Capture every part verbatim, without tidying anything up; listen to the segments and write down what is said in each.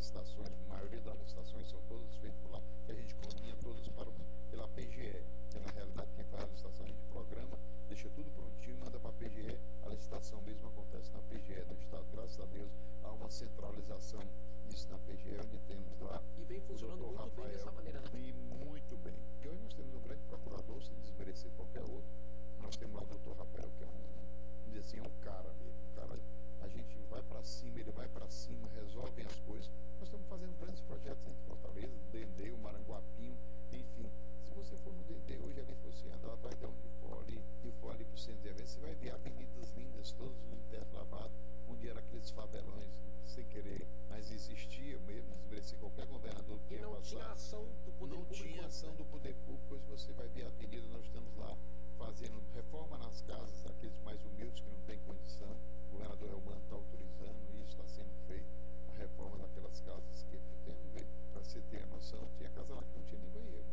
licitações, a maioria das licitações são todas feitas por lá, que a gente caminha todas para, pela P G E, que na realidade quem faz a licitação a gente programa, deixa tudo prontinho e manda para a P G E, a licitação mesmo acontece na P G E do Estado, graças a Deus há uma centralização disso na P G E, onde temos lá e vem funcionando muito Rafael, bem dessa maneira, né? E muito bem. E hoje nós temos um grande procurador, sem desmerecer qualquer outro, nós temos lá o doutor Rafael, que é um, vamos dizer assim, é um cara mesmo, um cara, a gente vai para cima, ele vai para cima, resolvem as coisas. Nós estamos fazendo grandes projetos em Fortaleza, o Dendê, o Maranguapinho, enfim. Se você for no Dendê hoje, ali for assim, andar atrás de onde for ali, e for ali para o centro de eventos, você vai ver avenidas lindas, todos os interlavados, onde eram aqueles favelões, sem querer, mas existia mesmo, desmerecer qualquer governador que e tinha não passado. tinha ação do poder não público. Não tinha ação do poder público, hoje você vai ver a avenida, nós estamos lá fazendo reforma nas casas, aqueles mais humildes que não têm condição, o governador Elmano está autorizando, e isso está sendo feito, a reforma daquelas casas que tem a ver, para você ter a noção, tinha casa lá que não tinha nem banheiro.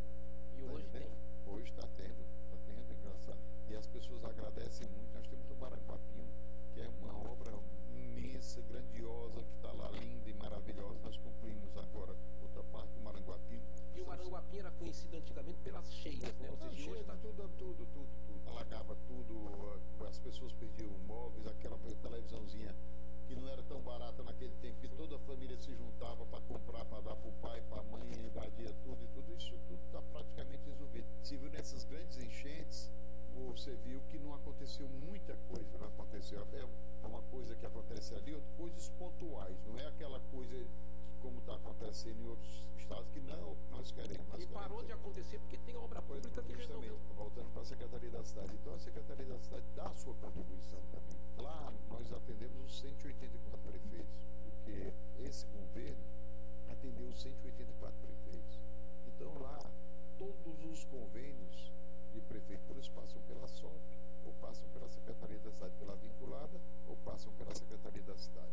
E tá hoje entendendo? tem. Hoje está tendo, está tendo, engraçado. E as pessoas agradecem muito. Nós temos o Maranguapinho, que é uma obra imensa, grandiosa, que está lá linda e maravilhosa. Nós concluímos agora outra parte do Maranguapinho. E o Maranguapinho era conhecido antigamente pelas cheias, né? Ou seja, Cheia, hoje tá... tudo, tudo, tudo, tudo. Alagava tudo, as pessoas perdiam móveis, aquela televisãozinha que não era tão barata naquele tempo, que toda a família se juntava para comprar, para dar para o pai, para a mãe, invadia tudo e tudo. Isso tudo está praticamente resolvido. Se viu nessas grandes enchentes, você viu que não aconteceu muita coisa, não aconteceu. É uma coisa que acontece ali, outras coisas pontuais, não é aquela coisa que, como está acontecendo em outros estados, que não, nós queremos. Nós e queremos parou tudo. de acontecer porque tem obra pública que resolveu. Voltando para a Secretaria da Cidade. Então a Secretaria da Cidade dá a sua contribuição também. Lá nós atendemos os cento e oitenta e quatro prefeitos, porque esse governo atendeu os cento e oitenta e quatro prefeitos. Então lá todos os convênios de prefeituras passam pela S O P, ou passam pela Secretaria da Cidade, pela vinculada, ou passam pela Secretaria da Cidade.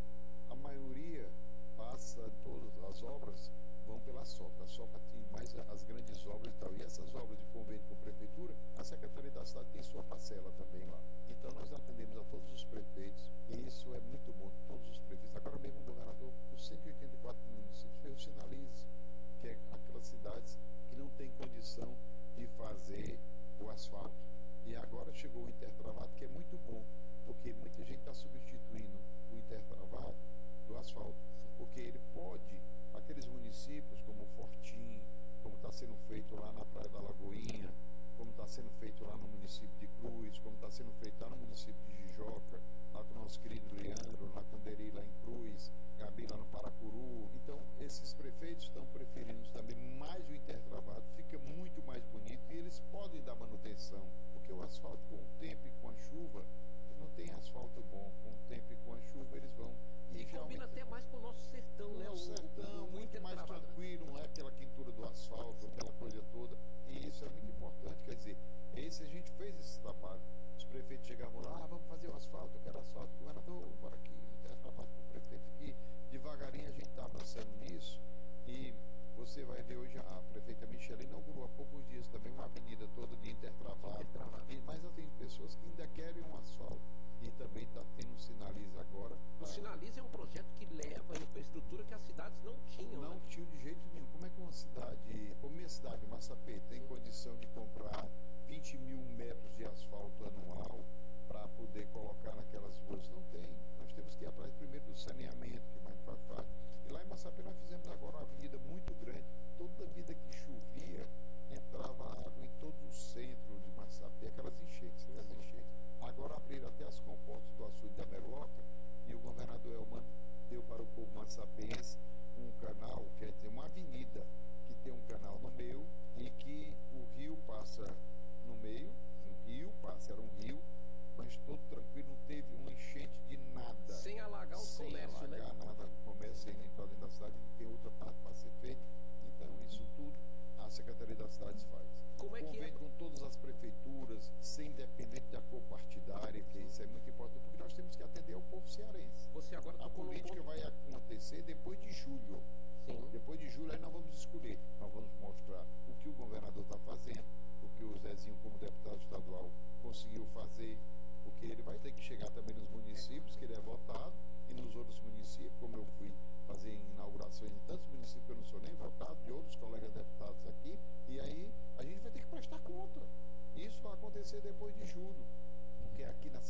A maioria passa, todas as obras vão pela S O P. A S O P tem mais as grandes obras e tal. E essas obras de convênio com prefeitura, a Secretaria da Cidade tem sua parcela também lá. Então nós atendemos a todos os prefeitos, e isso é muito bom, todos os prefeitos. Agora mesmo o governador, os cento e oitenta e quatro municípios, fez o Sinalize, que é aquelas cidades que não tem condição de fazer o asfalto. E agora chegou o intertravado, que é muito bom, porque muita gente está substituindo o intertravado do asfalto, porque ele pode, aqueles municípios como Fortim, como está sendo feito lá na Praia da Lagoinha, como está sendo feito lá no município de Cruz, como está sendo feito lá no município de Jijoca, lá com o nosso querido Leandro, lá com o Deri, lá em Cruz, Gabi lá no Paracuru. Então, esses prefeitos estão preferindo também mais o intertravado, fica muito mais bonito e eles podem dar manutenção, porque o asfalto com o tempo e com a chuva, não tem asfalto bom, com o tempo e com a chuva eles vão... E, e combina até mais com o nosso sertão, o né? O sertão, o, o muito mais tranquilo, não é aquela quintura do asfalto, aquela coisa toda, e isso é muito importante, quer dizer, esse, a gente fez esse trabalho, os prefeitos chegavam lá, ah, vamos fazer o asfalto, eu quero asfalto, governador, bora aqui, trabalho com o prefeito aqui, devagarinho a gente está avançando nisso, e você vai ver hoje, a prefeita Michele inaugurou há poucos dias também uma avenida toda de intertravado, e, mas tem pessoas que ainda querem um asfalto, e também está tendo um Sinalize agora. O Sinalize é um projeto que leva a infraestrutura que as cidades não tinham. Não né? tinham de jeito nenhum. Como é que uma cidade, como minha cidade, Massapê, tem condição de comprar vinte mil metros de asfalto anual para poder colocar naquelas ruas? Não tem. Nós temos que ir atrás primeiro do saneamento, que mais faz fácil. E lá em Massapê nós fizemos agora uma avenida muito grande. Toda vida que chovia, entrava água em todo o centro de Massapê, aquelas enchentes, aquelas enchentes. Agora abriram até as comportas do açude da Meruoca, e o governador Elmano deu para o povo massapeense um canal, quer dizer, uma avenida que tem um canal no meio e que o rio passa no meio, um rio passa, era um rio, mas todo tranquilo, não teve uma enchente de nada. Sem alagar o Sem comércio, alagar né? nada, o comércio ainda entrou dentro da cidade, não tem outra parte para ser feita. Então, isso tudo a Secretaria das Cidades faz. Como é que Convém é? com todas as prefeituras, sem dependente da cor partidária, que isso é muito importante, porque nós temos que atender ao povo cearense. Você agora A tocou num política ponto... vai acontecer depois de julho. Sim. Depois de julho, aí nós vamos escolher. Nós vamos mostrar o que o governador está fazendo, o que o Zezinho, como deputado estadual, conseguiu fazer, porque ele vai ter que chegar também nos municípios, que ele é votado, e nos outros municípios, como eu fui fazer em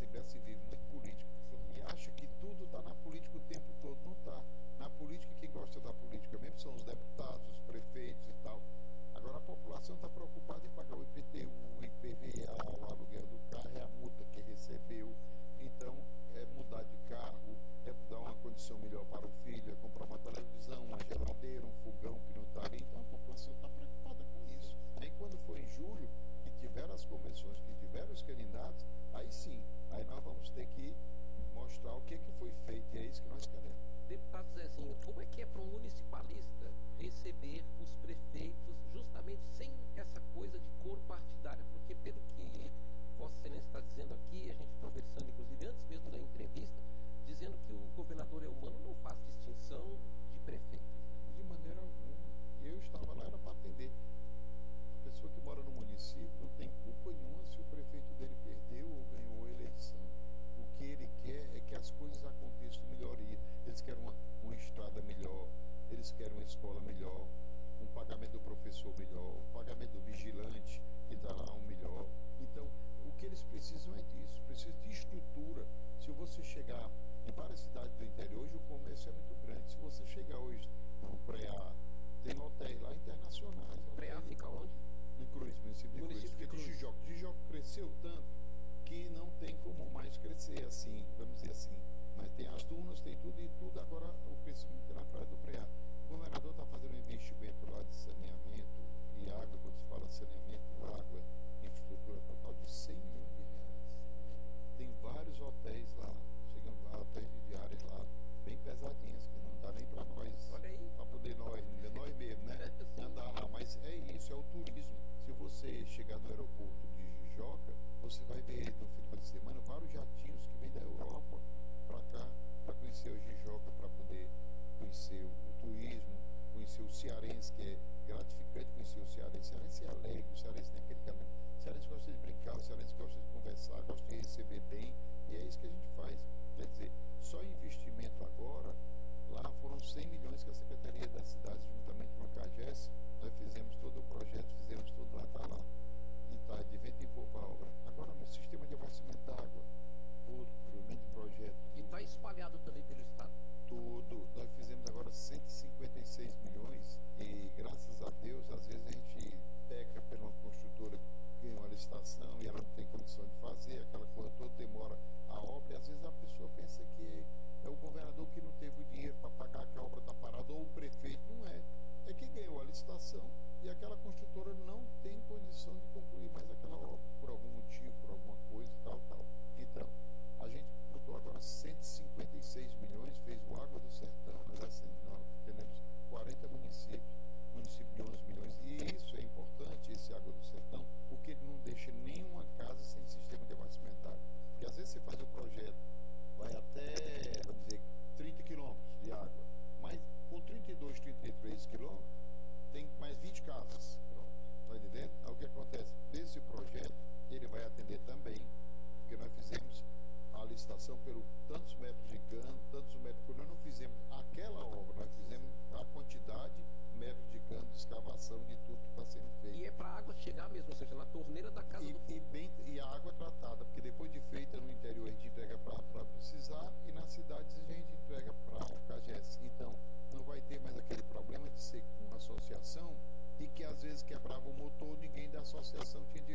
Assembleia se vive muito política e acha que tudo está na política o tempo todo. Não está. Na política, quem gosta da política mesmo são os deputados, os prefeitos e tal. Agora a população está preocupada em pagar o I P T U, o I P V A, o aluguel do carro, é a multa que recebeu. Então, é mudar de carro, é dar uma condição melhor para o filho, é comprar uma televisão, uma geladeira, um fogão que não está ali. Então a população está preocupada com isso. Aí quando for em julho, que tiver as convenções, que tiver os candidatos, aí sim, aí nós vamos ter que mostrar o que, que foi feito, e é isso que nós queremos. Deputado Zezinho, como é que é para um municipalista receber os prefeitos justamente sem essa coisa de cor partidária? Porque pelo que Vossa Excelência está dizendo aqui, a gente conversando inclusive antes mesmo da entrevista, dizendo que o governador é humano, não faz distinção de prefeitos. Né? De maneira alguma. E eu estava lá, era para atender. A pessoa que mora no município não tem culpa nenhuma se o prefeito dele perdeu ou ganhou a eleição. O que ele quer é que as coisas aconteçam melhoria. Eles querem uma, uma estrada melhor, eles querem uma escola melhor, um pagamento do professor melhor, um pagamento do vigilante que dá lá um melhor. Então, o que eles precisam é disso, precisam de estrutura. Se você chegar em várias cidades do interior, hoje o comércio é muito grande. Se você chegar hoje no Preá, tem hotéis lá internacionais. O Preá fica onde? No Cruz, município de Cruz. Fica de Jijoca. Jijoca cresceu tanto que não tem como mais crescer assim, vamos dizer assim. Mas tem as dunas, tem tudo e tudo. Agora o crescimento é na Praia do Preá. O governador está fazendo um investimento lá de saneamento e água, quando se fala saneamento, água, infraestrutura total de cem milhões de reais. Tem vários hotéis lá, chegam lá, hotéis de diárias lá, bem pesadinhas, que não dá nem para nós, para poder nós, nós mesmo, né? Andar lá. Mas é isso, é o turismo. Se você chegar no aeroporto de Jijoca, você vai ver no final de semana vários jatinhos que vêm da Europa para cá, para conhecer o Jijoca, para poder conhecer o turismo, conhecer o cearense, que é gratificante conhecer o cearense. O cearense é alegre, o cearense tem aquele caminho. O cearense gosta de brincar, o cearense gosta de conversar, gosta de receber bem, e é isso que a gente faz. Quer dizer, só investimento agora, lá foram cem milhões que a Secretaria das Cidades, juntamente com a CAGES, nós fizemos todo o projeto, fizemos tudo lá, está lá, e está de vento em pouco a obra. Agora, no sistema de abastecimento da água, outro grande projeto. E está espalhado também pelo Estado? Tudo. Nós fizemos agora cento e cinquenta e seis milhões e, graças a Deus, às vezes a gente peca pela uma construtora que ganhou a licitação e ela não tem condição de fazer, aquela coisa toda demora a obra, e às vezes a pessoa pensa que é o governador que não teve o dinheiro para pagar, que a obra está parada, ou o prefeito. Não é. É quem ganhou a licitação e aquela construtora não tem condição de concluir mais aquela obra, por algum motivo, por alguma coisa, tal, tal. Então, a gente botou agora cento e cinquenta e seis milhões, fez o Água do Sertão, nós assinamos, temos quarenta municípios, município de onze milhões, e isso é importante, esse Água do Sertão, porque ele não deixa nenhuma casa sem sistema de abastecimento água. Porque às vezes você faz o projeto, vai até, vamos dizer, trinta quilômetros de água, mas com trinta e dois, trinta e três quilômetros, tem mais vinte casas. Está entendendo? Aí o que acontece? Esse projeto, ele vai atender também, porque nós fizemos a licitação pelo tantos metros de cano, tantos metros por ano, não fizemos aquela obra, nós fizemos a quantidade, metros de cano, de escavação, de tudo que está sendo feito. E é para a água chegar mesmo, ou seja, na torneira da casa e, do povo. E, bem, e a água é tratada, porque depois de feita no interior a gente entrega para precisar e nas cidades a gente entrega para a CAGES. Então, não vai ter mais aquele problema de ser uma associação e que às vezes quebrava o motor, ninguém da associação tinha